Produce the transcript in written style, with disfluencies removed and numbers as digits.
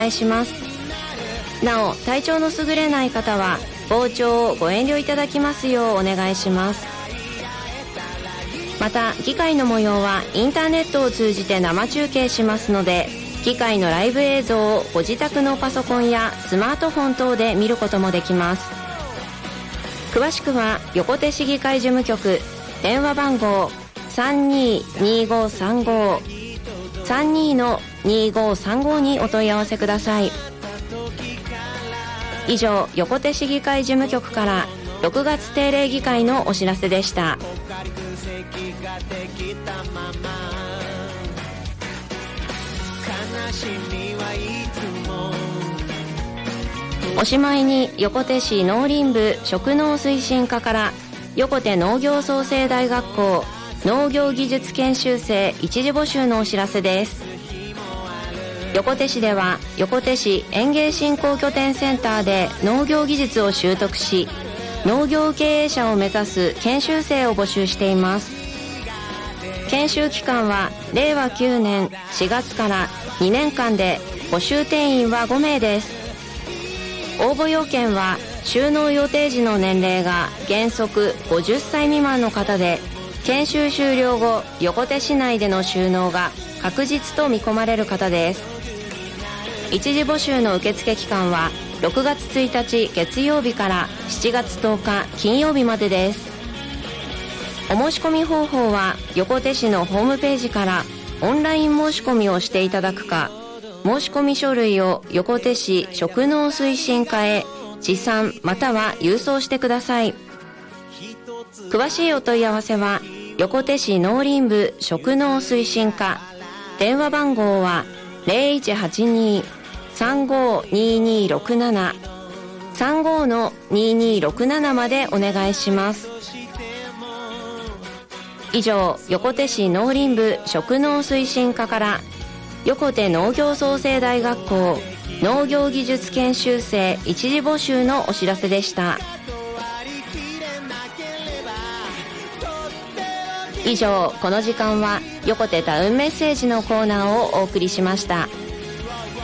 願いします。なお、体調の優れない方は傍聴をご遠慮いただきますようお願いします。また、議会の模様はインターネットを通じて生中継しますので、議会のライブ映像をご自宅のパソコンやスマートフォン等で見ることもできます。詳しくは横手市議会事務局電話番号 322535 32-2535 にお問い合わせください。以上、横手市議会事務局から6月定例議会のお知らせでした。おしまいに、横手市農林部職農推進課から横手農業創成大学校農業技術研修生一時募集のお知らせです。横手市では横手市園芸振興拠点センターで農業技術を習得し、農業経営者を目指す研修生を募集しています。研修期間は令和9年4月から2年間で、募集定員は5名です。応募要件は就農予定時の年齢が原則50歳未満の方で、研修終了後横手市内での就農が確実と見込まれる方です。一時募集の受付期間は6月1日月曜日から7月10日金曜日までです。お申し込み方法は横手市のホームページからオンライン申し込みをしていただくか、申し込み書類を横手市職農推進課へ持参または郵送してください。詳しいお問い合わせは横手市農林部職農推進課、電話番号は 0182-352267 35-2267 までお願いします。以上、横手市農林部職農推進課から横手農業創成大学校農業技術研修生一時募集のお知らせでした。以上、この時間は横手タウンメッセージのコーナーをお送りしました。